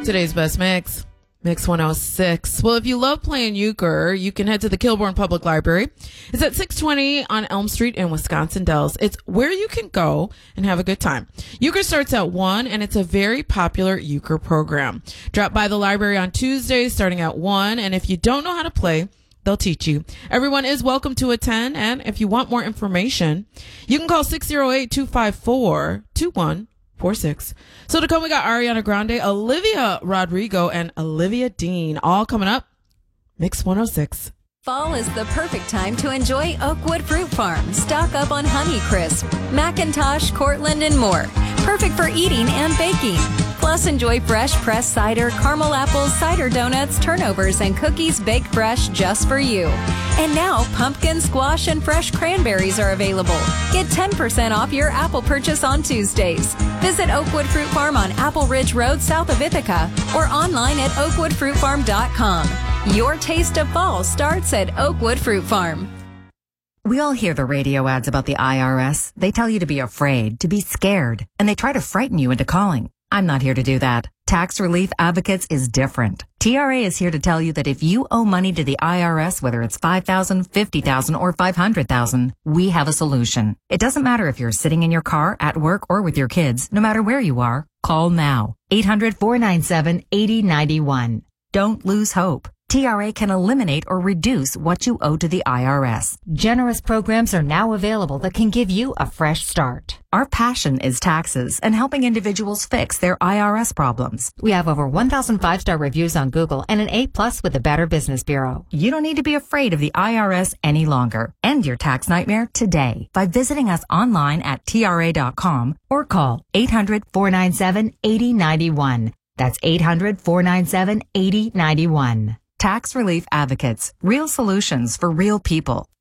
Today's best mix. Mix 106. Well, if you love playing euchre, you can head to the Kilbourne Public Library. It's at 620 on Elm Street in Wisconsin Dells. It's where you can go and have a good time. Euchre starts at 1, and it's a very popular euchre program. Drop by the library on Tuesdays starting at 1, and if you don't know how to play, they'll teach you. Everyone is welcome to attend, and if you want more information, you can call 608-254-2146. So to come, we got Ariana Grande, Olivia Rodrigo, and Olivia Dean, all coming up. Mix 106. Fall is the perfect time to enjoy Oakwood Fruit Farm. Stock up on Honeycrisp, Macintosh, Cortland, and more. Perfect for eating and baking. Plus, enjoy fresh pressed cider, caramel apples, cider donuts, turnovers, and cookies baked fresh just for you. And now, pumpkin, squash, and fresh cranberries are available. Get 10% off your apple purchase on Tuesdays. Visit Oakwood Fruit Farm on Apple Ridge Road south of Ithaca or online at oakwoodfruitfarm.com. Your taste of fall starts at Oakwood Fruit Farm. We all hear the radio ads about the IRS. They tell you to be afraid, to be scared, and they try to frighten you into calling. I'm not here to do that. Tax Relief Advocates is different. TRA is here to tell you that if you owe money to the IRS, whether it's $5,000, $50,000, or $500,000, we have a solution. It doesn't matter if you're sitting in your car, at work, or with your kids. No matter where you are, call now. 800-497-8091. Don't lose hope. TRA can eliminate or reduce what you owe to the IRS. Generous programs are now available that can give you a fresh start. Our passion is taxes and helping individuals fix their IRS problems. We have over 1,000 5-star reviews on Google and an A+ with the Better Business Bureau. You don't need to be afraid of the IRS any longer. End your tax nightmare today by visiting us online at TRA.com or call 800-497-8091. That's 800-497-8091. Tax Relief Advocates. Real solutions for real people.